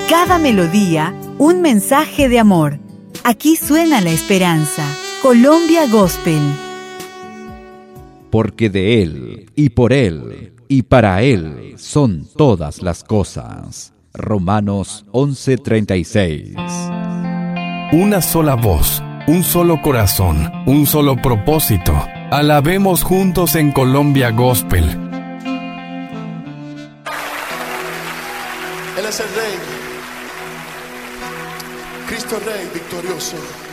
cada melodía, un mensaje de amor. Aquí suena la esperanza. Colombia Gospel. Porque de Él, y por Él, y para Él son todas las cosas. Romanos 11:36. Una sola voz, un solo corazón, un solo propósito. Alabemos juntos en Colombia Gospel. Él es el Rey, Cristo Rey victorioso.